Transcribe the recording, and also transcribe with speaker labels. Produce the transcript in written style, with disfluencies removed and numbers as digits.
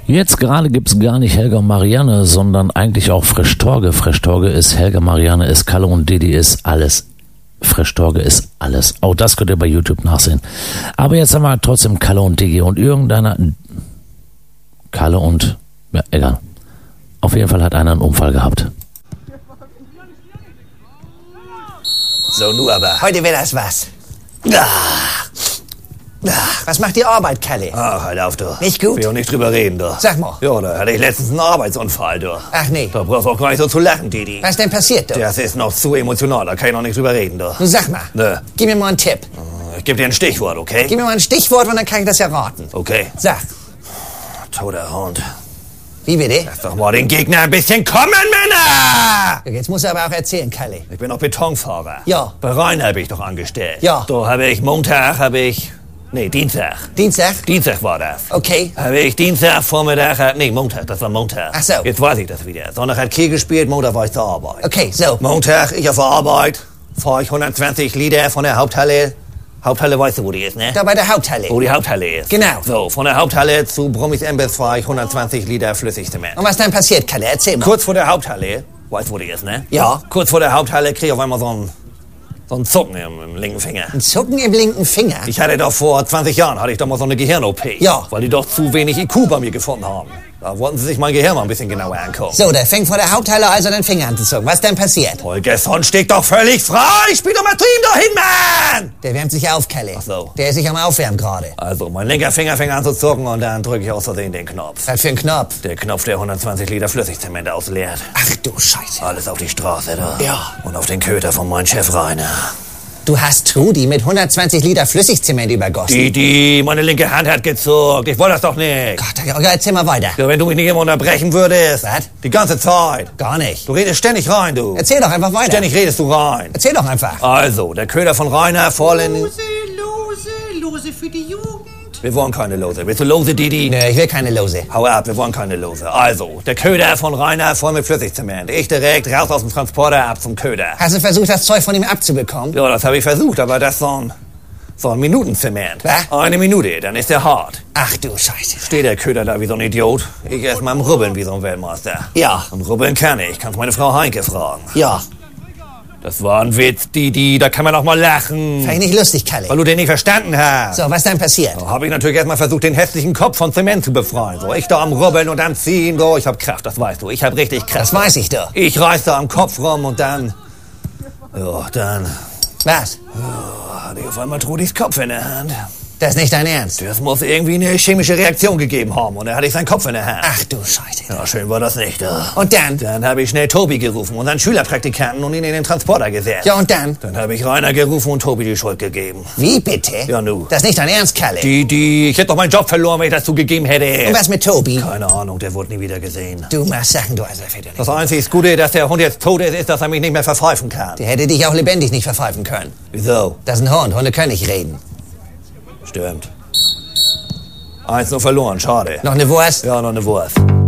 Speaker 1: Jetzt gerade gibt's gar nicht Helga und Marianne, sondern eigentlich auch Frisch Torge. Frisch Torge ist Helga, Marianne ist Kalle und Didi ist alles. Frisch Torge ist alles. Auch das könnt ihr bei YouTube nachsehen. Aber jetzt haben wir trotzdem Kalle und Digi und irgendeiner... Kalle und... Ja, egal. Auf jeden Fall hat einer einen Unfall gehabt.
Speaker 2: So, nu aber. Heute wird das was. Was macht die Arbeit, Kalle?
Speaker 3: Ach, halt auf, du.
Speaker 2: Nicht gut?
Speaker 3: Will auch nicht drüber reden, du.
Speaker 2: Sag mal.
Speaker 3: Ja, da hatte ich letztens einen Arbeitsunfall, du.
Speaker 2: Ach nee.
Speaker 3: Da brauchst du auch gar nicht so zu lachen, Didi.
Speaker 2: Was denn passiert, du?
Speaker 3: Das ist noch zu emotional, da kann ich noch nicht drüber reden, du.
Speaker 2: Nun sag mal.
Speaker 3: Nö.
Speaker 2: Gib mir mal einen Tipp.
Speaker 3: Ich gebe dir ein Stichwort, okay?
Speaker 2: Gib mir mal ein Stichwort und dann kann ich das erraten.
Speaker 3: Okay.
Speaker 2: Sag.
Speaker 3: Toter Hund.
Speaker 2: Wie bitte?
Speaker 3: Lass doch mal den Gegner ein bisschen kommen, Männer!
Speaker 2: Jetzt musst du aber auch erzählen, Kalle.
Speaker 3: Ich bin noch Betonfahrer.
Speaker 2: Ja.
Speaker 3: Bei Rainer habe ich doch angestellt.
Speaker 2: Ja.
Speaker 3: Da habe ich Dienstag.
Speaker 2: Dienstag?
Speaker 3: Dienstag war das.
Speaker 2: Okay.
Speaker 3: Habe ich Dienstag, Vormittag, Montag, das war Montag.
Speaker 2: Ach so.
Speaker 3: Jetzt weiß ich das wieder. Sonntag hat Kiel gespielt, Montag war ich zur Arbeit.
Speaker 2: Okay, so.
Speaker 3: Montag, ich auf der Arbeit, fahre ich 120 Liter von der Haupthalle. Haupthalle weißt du, wo die ist, ne?
Speaker 2: Da bei der Haupthalle.
Speaker 3: Wo die Haupthalle ist.
Speaker 2: Genau.
Speaker 3: So, von der Haupthalle zu Brummis Embes fahre ich 120 Liter Flüssigzement.
Speaker 2: Und was dann passiert, Kalle? Erzähl mal.
Speaker 3: Kurz vor der Haupthalle, weißt du, wo die ist, ne?
Speaker 2: Ja.
Speaker 3: Kurz vor der Haupthalle krieg ich auf einmal so ein Zucken im linken Finger.
Speaker 2: Ein Zucken im linken Finger?
Speaker 3: Ich hatte doch vor 20 Jahren, hatte ich doch mal so eine Gehirn-OP.
Speaker 2: Ja.
Speaker 3: Weil die doch zu wenig IQ bei mir gefunden haben. Da wollten sie sich mein Gehirn mal ein bisschen genauer angucken.
Speaker 2: So, der fängt vor der Haupthalle also den Finger an zu zucken. Was denn passiert?
Speaker 3: Holger Son steht doch völlig frei! Spiel doch mal zu ihm dahin, Mann!
Speaker 2: Der wärmt sich auf, Kalle.
Speaker 3: Ach so.
Speaker 2: Der ist sich am Aufwärmen gerade.
Speaker 3: Also, mein linker Finger fängt an zu zucken und dann drücke ich aus Versehen den Knopf.
Speaker 2: Was für ein Knopf?
Speaker 3: Der Knopf, der 120 Liter Flüssigzement ausleert.
Speaker 2: Ach du Scheiße.
Speaker 3: Alles auf die Straße da.
Speaker 2: Ja.
Speaker 3: Und auf den Köter von meinem Chef Rainer.
Speaker 2: Du hast Trudi mit 120 Liter Flüssigzement übergossen.
Speaker 3: Didi, meine linke Hand hat gezuckt. Ich wollte das doch nicht.
Speaker 2: Gott, ja, erzähl mal weiter.
Speaker 3: Ja, wenn du mich nicht immer unterbrechen würdest.
Speaker 2: Was?
Speaker 3: Die ganze Zeit.
Speaker 2: Gar nicht.
Speaker 3: Du redest ständig rein, du.
Speaker 2: Erzähl doch einfach weiter.
Speaker 3: Ständig redest du rein.
Speaker 2: Erzähl doch einfach.
Speaker 3: Also, der Köder von Rainer voll in...
Speaker 4: Lose für die Jugend.
Speaker 3: Wir wollen keine Lose. Willst du Lose, Didi?
Speaker 2: Nee, ich will keine Lose.
Speaker 3: Hau ab, wir wollen keine Lose. Also, der Köder von Rainer voll mit Flüssigzement. Ich direkt raus aus dem Transporter ab zum Köder.
Speaker 2: Hast du versucht, das Zeug von ihm abzubekommen?
Speaker 3: Ja, das habe ich versucht, aber das ist so ein Minutenzement.
Speaker 2: Was?
Speaker 3: Eine Minute, dann ist er hart.
Speaker 2: Ach du Scheiße.
Speaker 3: Steht der Köder da wie so ein Idiot. Ich erst mal am Rubbeln wie so ein Weltmeister.
Speaker 2: Ja.
Speaker 3: Und rubbeln kann ich. Kannst meine Frau Heinke fragen.
Speaker 2: Ja.
Speaker 3: Das war ein Witz, Didi. Da kann man auch mal lachen.
Speaker 2: Fand ich nicht lustig, Kalle.
Speaker 3: Weil du den nicht verstanden hast.
Speaker 2: So, was dann passiert?
Speaker 3: Da habe ich natürlich erstmal versucht, den hässlichen Kopf von Zement zu befreien. So, ich da am Rubbeln und am Ziehen. So, ich hab Kraft, das weißt du. Ich hab richtig Kraft.
Speaker 2: Das weiß ich doch.
Speaker 3: Ich reiß da am Kopf rum und dann... Ja, dann...
Speaker 2: Was?
Speaker 3: hatte ich auf einmal Trudis Kopf in der Hand.
Speaker 2: Das ist nicht dein Ernst?
Speaker 3: Das muss irgendwie eine chemische Reaktion gegeben haben. Und dann hatte ich seinen Kopf in der Hand.
Speaker 2: Ach du Scheiße.
Speaker 3: Ja, schön war das nicht.
Speaker 2: Und dann?
Speaker 3: Dann habe ich schnell Tobi gerufen, unseren Schülerpraktikanten, und ihn in den Transporter gesetzt.
Speaker 2: Ja, und dann?
Speaker 3: Dann habe ich Rainer gerufen und Tobi die Schuld gegeben.
Speaker 2: Wie bitte?
Speaker 3: Ja, nu.
Speaker 2: Das ist nicht dein Ernst, Kalle.
Speaker 3: Ich hätte doch meinen Job verloren, wenn ich das zugegeben hätte.
Speaker 2: Und was mit Tobi?
Speaker 3: Keine Ahnung, der wurde nie wieder gesehen.
Speaker 2: Du machst Sachen, du also fährt
Speaker 3: Das einzig Gute, dass der Hund jetzt tot ist, ist, dass er mich nicht mehr verpfeifen kann.
Speaker 2: Der hätte dich auch lebendig nicht verpfeifen können.
Speaker 3: Wieso?
Speaker 2: Das ist ein Hund. Hunde können nicht reden.
Speaker 3: Stimmt. 1-0 verloren, schade.
Speaker 2: Noch eine Wurst?
Speaker 3: Ja, noch eine Wurst.